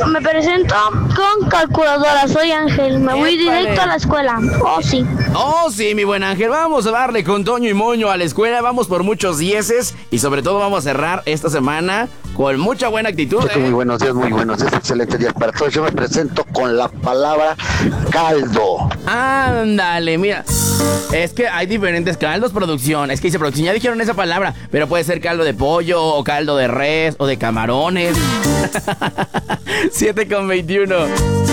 Me presento con calculadora. Soy Ángel. Me voy directo a la escuela. Oh, sí. Oh, sí, mi buen Ángel. Vamos a darle con Toño y Moño a la escuela. Vamos por muchos dieces. Y sobre todo vamos a cerrar esta semana con mucha buena actitud. Muy buenos días, excelentes días para todos. Yo me presento con la palabra caldo. Ándale, mira. Es que hay diferentes caldos, producción. Es que dice producción, ya dijeron esa palabra. Pero puede ser caldo de pollo, o caldo de res, o de camarones. 7:21.